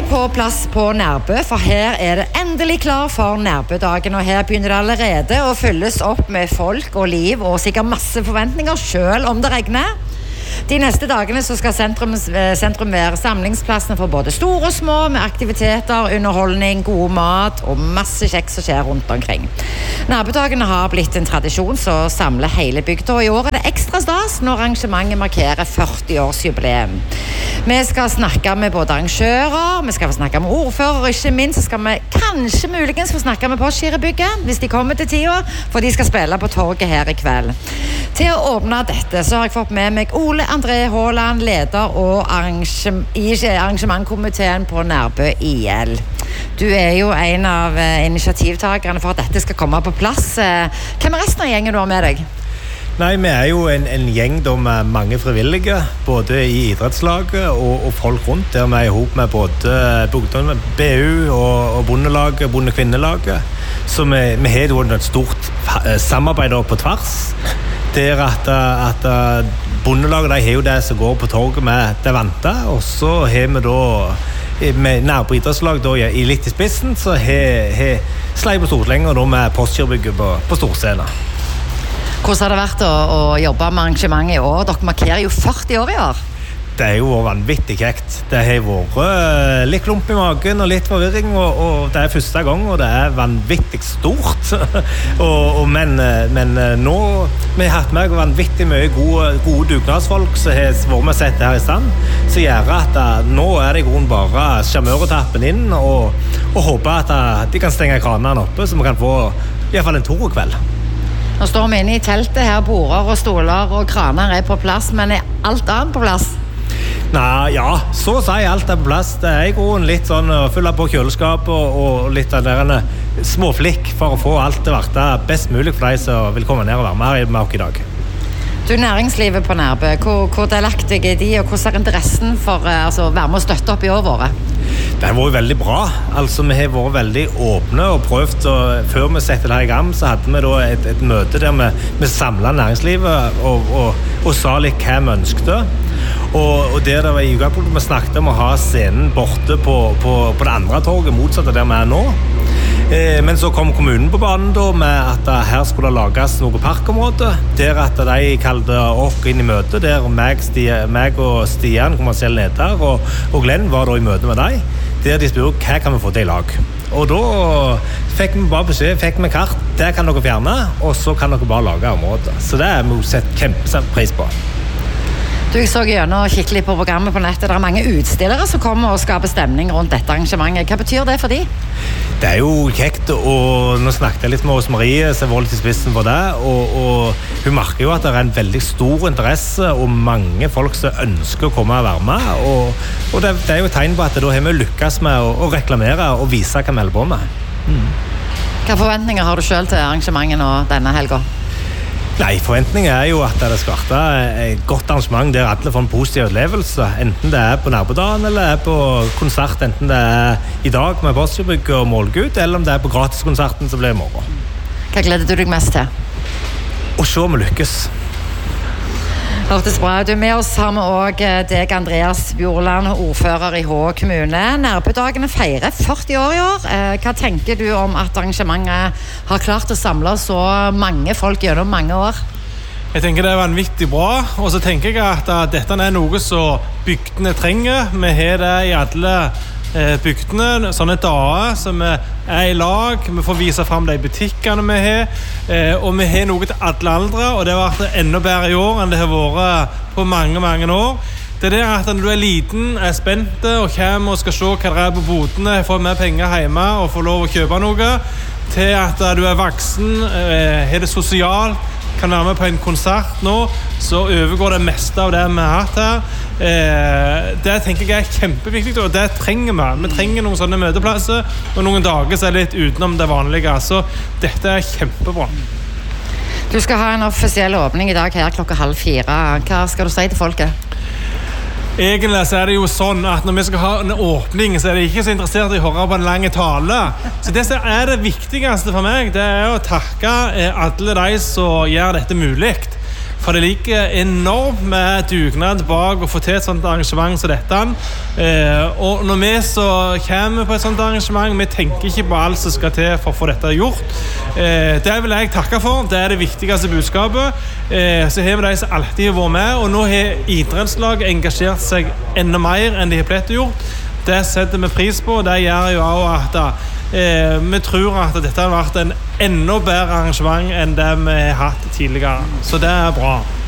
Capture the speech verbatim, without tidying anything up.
på plass på Nærbø, for her er det endelig klar for Nærbødagen, og her begynner det allerede å fylles opp med folk og liv, og sikkert masse forventninger, selv om det regner. De neste dagene så skal sentrum, sentrum være samlingsplassene for både store og små, med aktiviteter, underholdning, god mat og masse kjekk som skjer rundt omkring. Nærbødagene har blitt en tradisjon som samler hele bygda, og i år er det ekstra stas når arrangementet markerer førti-årsjubileum. Vi skal snakke med både arrangører, vi skal snakke med ordfører, og ikke minst skal vi kanskje muligens få snakke med Postgirobygget, hvis de kommer til tida, for de skal spille på torget her i kveld. Til å åpne dette så har jeg fått med meg Ole André Håland, leder og arrangement, i arrangementkomiteen på Nærbø I L. Du er jo en av initiativtakerne for at dette skal komme på plass. Hvem er resten av gjengen du har med deg? Nei, vi er jo en, en gjeng med mange frivillige, både i idrettslaget og, og folk rundt, der vi er ihop med både B U og, og Bondelaget, Bondekvinnelaget. Så vi, vi har jo et stort samarbeid på tvers, der at, at Bondelaget de har jo det som går på torget med det vante, og så har vi da med Nærbø idrettslag da, i litt i spissen, så har Sleip og Storlenger da med Postgirobygget på, på storscenen. Hvordan har det vært å, å jobbe med arrangementet i år? Dere markerer jo førti år i år. Det er jo vanvittig kjekt. Det har vært litt klump i magen og litt forvirring, og, og det er første gang, og det er vanvittig stort. og, og, men, men nå vi har hatt med vanvittig mye gode, gode dugnadsfolk som har vært med å sette her i stand, som gjør at nå er det i grunn bare sjarmøretappen inn, og, og håper at de kan stenge kranene oppe, så vi kan få i hvert fall en torokveld. Nå står vi inne i teltet her, border og stoler og kraner er på plass, men er alt annet på plass? Nei, ja, så å si alt er på plass. Det er i grunnen litt sånn å fylle på kjøleskap og, og litt av der småflikk for å få alt til å være best mulig for de som vil komme ned og være med her med oss i dag. Du, næringslivet på Nærbø, hvor, hvor delaktig er de, og hvordan er interessen for altså, å være med og støtte opp i år våre? Det har vært veldig bra. Altså, vi har vært veldig åpne og prøvd, og før vi setter det her i gang, så hadde vi da et, et møte der vi, vi samlet næringslivet og, og, og sa litt hva vi ønsket. Og, og der det var i utgangspunktet vi snakket om å ha scenen borte på, på, på det andre torget, motsatt av der vi er nå. Eh, men så kom kommunen på banen da, med at her skulle det lages noe parkområde, der at de kalte oss inn i møte, der meg, Stia, meg og Stian, kommersiell leder, og, og Glenn var da i møte med dem, der de spurte hva kan vi få til i lag. Og da fikk vi bare beskjed, fikk vi kart, det kan dere fjerne, og så kan dere bare lage området. Så det er vi sett kjempepris på. Du, jeg så gjennom og kikket litt på programmet på nettet. Det er mange utstillere som kommer og skaper stemning rundt dette arrangementet. Hva betyr det for de? Det er jo kjekt, og nå snakket jeg litt med Åse Marie, som var litt i spissen for det, og, og hun merker jo at det er en veldig stor interesse, og mange folk som ønsker å komme og være med, og, og det, det er jo et tegn på at da har vi lykkes med å, å reklamere og vise hva vi holder på med. Mm. Hva forventninger har du selv til arrangementet nå denne helgen? Nei, forventningen er jo at det skal være et godt arrangement der alle får en positiv opplevelse, enten det er på Nærbødagen eller er på konsert, enten det er i dag med Postgirobygget og Målgud, eller om det er på gratiskonserten som blir i morgen. Hva gleder du deg mest til? Å se om vi lykkes. Hørtes bra. Du, med oss har vi også deg, Andreas Bjorland, ordfører i Hå kommune. Nærbødagene feirer førti år i år. Hva tenker du om at arrangementet har klart å samle så mange folk gjennom mange år? Jeg tenker det er vanvittig bra, og så tenker jeg at dette er noe som bygdene trenger. Vi har det i alle bygdene, sånne dager som vi er i lag, vi får vise frem de butikkene vi har, og vi har noe til alle aldre, og det har vært enda bedre i år enn det har vært på mange, mange år. Det er det at når du er liten, er spent og kommer og skal se hva det er på bodene, får med penger hjemme og får lov å kjøpe noe, til at du er voksen, har det sosialt, kan være med på en konsert nå, så overgår det meste av det vi har hatt her. Eh, det tenker jeg er kjempeviktig, og det trenger vi. Vi trenger noen sånne møteplasser, og noen dager så er det litt utenom det vanlige. Så dette er kjempebra. Du skal ha en offisiell åpning i dag her klokka halv fire. Hva skal du si til folket? Egentlig så er det jo sånn at når vi skal ha en åpning, så er de ikke så interessert i å høre på en lang tale. Så det som er det viktigste for meg, det er å takke alle de som gjør dette mulig. For det ligger enormt med dugnad bak å få til et sånt arrangement som dette. Eh, og når vi så kommer på et sånt arrangement, vi tenker ikke på alt som skal til for å få dette gjort. Eh, det vil jeg takke for. Det er det viktigste budskapet. Eh, så har vi de som alltid har vært med, og nå har idrettslag engasjert seg enda mer enn de har plett gjort. Det setter vi pris på, og det gjør jo også at eh, vi tror at dette har vært en enda bedre arrangement enn det vi har hatt tidligere. Så det er bra.